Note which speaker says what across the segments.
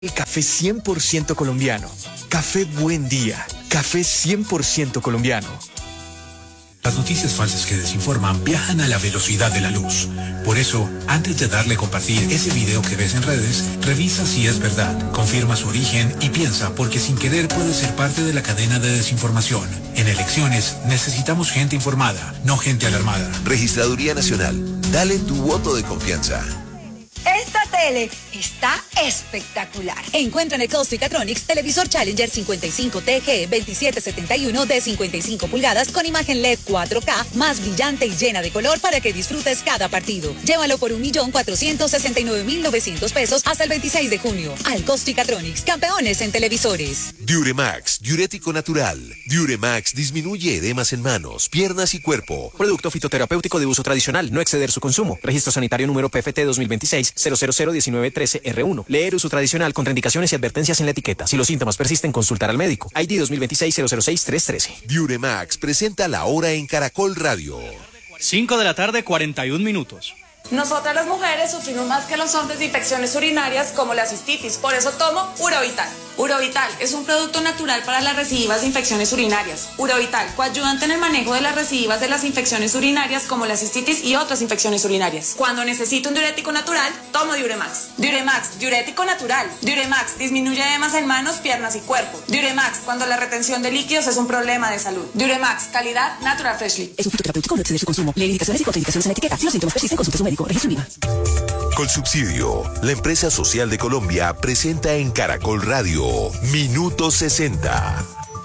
Speaker 1: El café 100% colombiano. Café Buen Día. Café 100% colombiano.
Speaker 2: Las noticias falsas que desinforman viajan a la velocidad de la luz. Por eso, antes de darle a compartir ese video que ves en redes, revisa si es verdad, confirma su origen y piensa, porque sin querer puede ser parte de la cadena de desinformación. En elecciones necesitamos gente informada, no gente alarmada.
Speaker 3: Registraduría Nacional. Dale tu voto de confianza.
Speaker 4: Esta tele está espectacular. Encuentra en el Catronics televisor Challenger 55TG 2771 de 55 pulgadas con imagen LED 4K más brillante y llena de color para que disfrutes cada partido. Llévalo por 1.469.900 pesos hasta el 26 de junio. Al Catronics, campeones en televisores.
Speaker 3: Diuremax, diurético natural. Diuremax disminuye edemas en manos, piernas y cuerpo.
Speaker 5: Producto fitoterapéutico de uso tradicional, no exceder su consumo. Registro sanitario número PFT 2026 0001913R1. Leer uso tradicional, contraindicaciones y advertencias en la etiqueta. Si los síntomas persisten, consultar al médico. ID 2026 006313.
Speaker 3: Diuremax presenta La Hora en Caracol Radio.
Speaker 6: 5 de la tarde, 41 minutos.
Speaker 7: Nosotras las mujeres sufrimos más que los hombres de infecciones urinarias como la cistitis, por eso tomo Urovital. Urovital es un producto natural para las recidivas de infecciones urinarias. Urovital, coayudante en el manejo de las recidivas de las infecciones urinarias como la cistitis y otras infecciones urinarias. Cuando necesito un diurético natural, tomo Diuremax. Diuremax, diurético natural. Diuremax disminuye edemas en manos, piernas y cuerpo. Diuremax, cuando la retención de líquidos es un problema de salud. Diuremax, calidad Natural Freshly.
Speaker 8: Es un fitoterapéutico, no exceder su consumo. Lee indicaciones y contraindicaciones en la etiqueta. Si los síntomas persisten, consulte a su médico. Registro IVA.
Speaker 3: Colsubsidio, la empresa social de Colombia, presenta en Caracol Radio Minuto 60.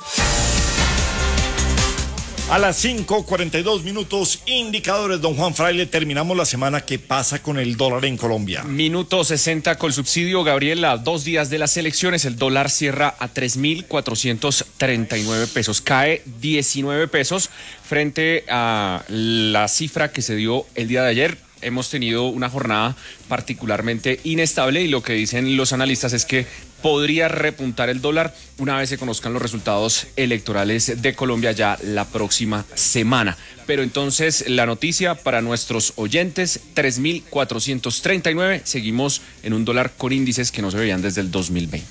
Speaker 9: A las 5:42 minutos, indicadores, don Juan Fraile, terminamos la semana. ¿Qué pasa con el dólar en Colombia?
Speaker 10: Minuto 60 Colsubsidio, Gabriel, a 2 días de las elecciones, el dólar cierra a 3.439 pesos, cae 19 pesos frente a la cifra que se dio el día de ayer. Hemos tenido una jornada particularmente inestable y lo que dicen los analistas es que podría repuntar el dólar una vez se conozcan los resultados electorales de Colombia ya la próxima semana. Pero entonces la noticia para nuestros oyentes, 3.439, seguimos en un dólar con índices que no se veían desde el 2020.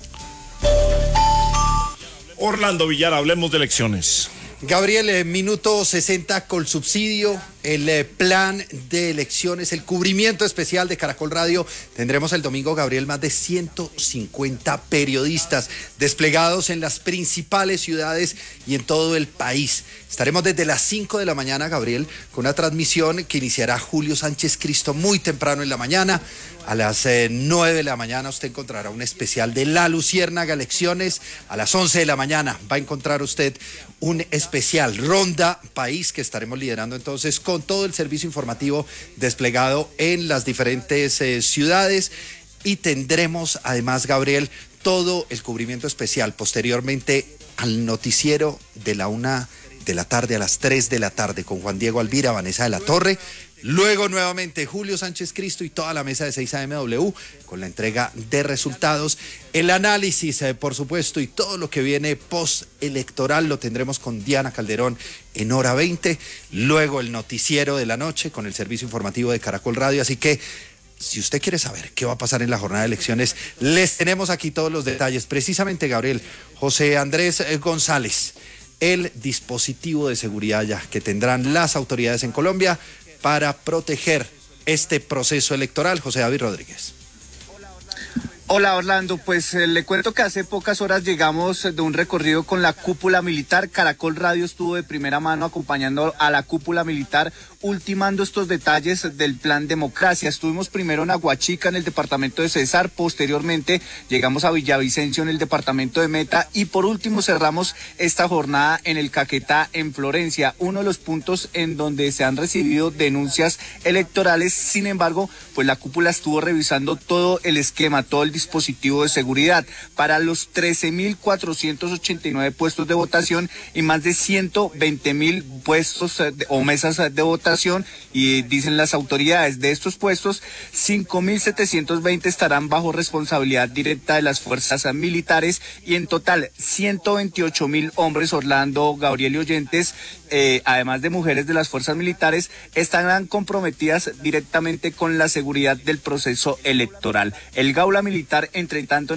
Speaker 9: Orlando Villar, hablemos de elecciones.
Speaker 11: Gabriel, minuto 60 Colsubsidio, el plan de elecciones, el cubrimiento especial de Caracol Radio. Tendremos el domingo, Gabriel, más de 150 periodistas desplegados en las principales ciudades y en todo el país. Estaremos desde las 5 de la mañana, Gabriel, con una transmisión que iniciará Julio Sánchez Cristo muy temprano en la mañana. A las 9 de la mañana usted encontrará un especial de La Luciérnaga Elecciones. A las 11 de la mañana va a encontrar usted un especial Ronda País que estaremos liderando entonces con todo el servicio informativo desplegado en las diferentes ciudades. Y tendremos además, Gabriel, todo el cubrimiento especial posteriormente al noticiero de la 1 de la tarde a las 3 de la tarde con Juan Diego Alvira, Vanessa de la Torre. Luego nuevamente Julio Sánchez Cristo y toda la mesa de 6AMW con la entrega de resultados, el análisis, por supuesto, y todo lo que viene postelectoral lo tendremos con Diana Calderón en hora 20. Luego el noticiero de la noche con el servicio informativo de Caracol Radio. Así que si usted quiere saber qué va a pasar en la jornada de elecciones, les tenemos aquí todos los detalles. Precisamente, Gabriel, José Andrés González, el dispositivo de seguridad ya que tendrán las autoridades en Colombia para proteger este proceso electoral. José David Rodríguez.
Speaker 12: Hola Orlando, pues le cuento que hace pocas horas llegamos de un recorrido con la cúpula militar. Caracol Radio estuvo de primera mano acompañando a la cúpula militar, ultimando estos detalles del plan Democracia. Estuvimos primero en Aguachica, en el departamento de Cesar, posteriormente llegamos a Villavicencio, en el departamento de Meta, y por último cerramos esta jornada en el Caquetá, en Florencia, uno de los puntos en donde se han recibido denuncias electorales. Sin embargo, pues la cúpula estuvo revisando todo el esquema, todo el dispositivo de seguridad para los 13.489 puestos de votación y más de 120.000 puestos o mesas de votación, y dicen las autoridades de estos puestos 5.720 estarán bajo responsabilidad directa de las fuerzas militares, y en total 128.000 hombres, Orlando, Gabriel y oyentes, además de mujeres de las fuerzas militares, estarán comprometidas directamente con la seguridad del proceso electoral. El Gaula Militar militar, entre tanto